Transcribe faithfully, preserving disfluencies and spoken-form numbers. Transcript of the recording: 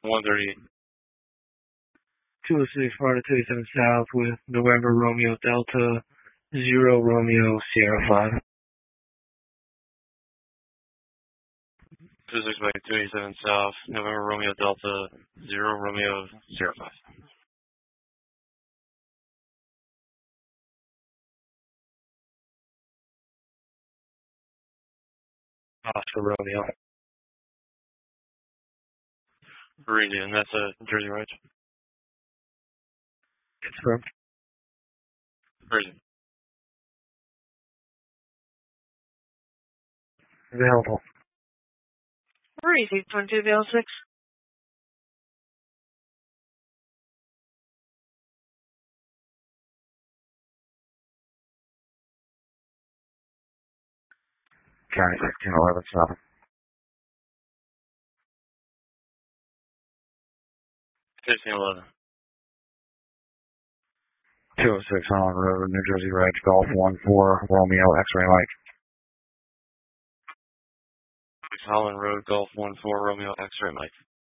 one thirty-eight. two oh six, Florida two eighty-seven South with November Romeo Delta, zero Romeo Sierra five. two oh six by two eighty-seven South, November Romeo Delta, zero Romeo Sierra five. Oscar Romeo. Viridian, that's a Jersey Ridge. Confirmed. Viridian. Available. Breezy, twenty-two V L six. County fifteen eleven South. fifteen eleven. two oh six Holland Road, New Jersey Ridge, Golf one four, Romeo X-Ray Mike. Holland Road, Golf one four, Romeo X-Ray Mike.